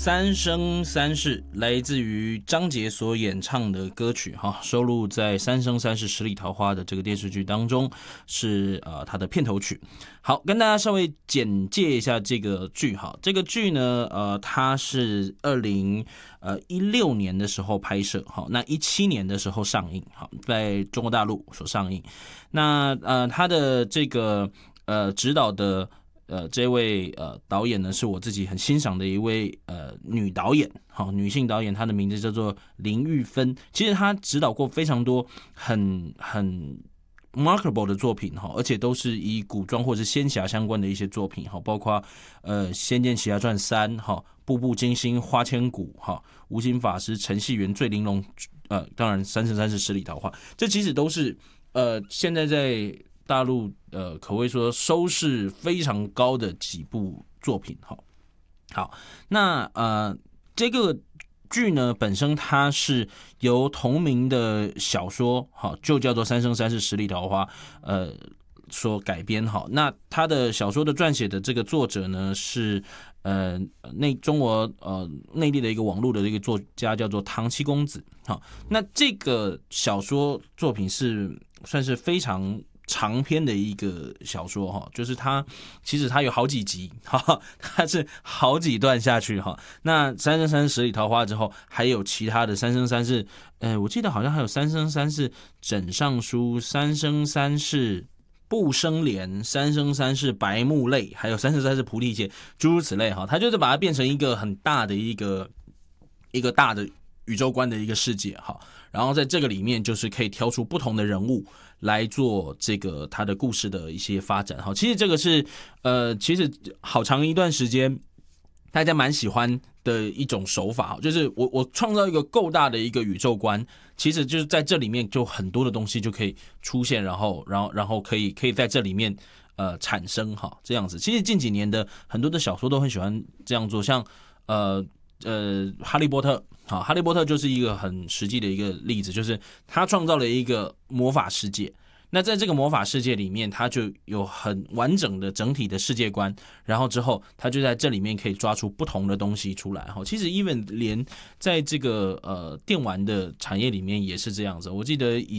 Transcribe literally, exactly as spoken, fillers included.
三生三世来自于张杰所演唱的歌曲哈，收录在《三生三世十里桃花》的这个电视剧当中，是呃它的片头曲。好，跟大家稍微简介一下这个剧哈。这个剧呢，呃，它是二零呃一六年的时候拍摄，好，那一七年的时候上映，好，在中国大陆所上映。那呃，它的这个呃指导的。呃，这位呃导演呢，是我自己很欣赏的一位呃女导演，好，女性导演，她的名字叫做林玉芬。其实她指导过非常多很很 remarkable 的作品哈，而且都是以古装或是仙侠相关的一些作品哈，包括呃《仙剑奇侠传三》哈，《步步惊心》《花千骨》哈，《无形法师》陈戏元、醉玲珑，呃，当然《三生三世十里桃花》，这其实都是呃现在在大陆呃，可谓说收视非常高的几部作品哈。好，那呃，这个剧呢本身它是由同名的小说哈，就叫做《三生三世十里桃花》呃所改编哈。那它的小说的撰写的这个作者呢是呃内中国呃内地的一个网络的一个作家叫做唐七公子哈。那这个小说作品是算是非常长篇的一个小说哈，就是它其实它有好几集哈，它是好几段下去哈。那三生三世十里桃花之后，还有其他的三生三世，呃，我记得好像还有三生三世枕上书、三生三世不生莲、三生三世白木泪，还有三生三世菩提劫，诸如此类哈。它就是把它变成一个很大的一个一个大的宇宙观的一个世界哈。然后在这个里面，就是可以挑出不同的人物来做这个他的故事的一些发展哈。其实这个是呃，其实好长一段时间大家蛮喜欢的一种手法，就是我我创造一个够大的一个宇宙观，其实就是在这里面就很多的东西就可以出现，然后然后然后可以可以在这里面呃产生哈这样子。其实近几年的很多的小说都很喜欢这样做，像呃。呃，哈利波特，好，哈利波特就是一个很实际的一个例子，就是他创造了一个魔法世界。那在这个魔法世界里面，他就有很完整的整体的世界观，然后之后他就在这里面可以抓出不同的东西出来。哈，其实 even 连在这个呃电玩的产业里面也是这样子。我记得以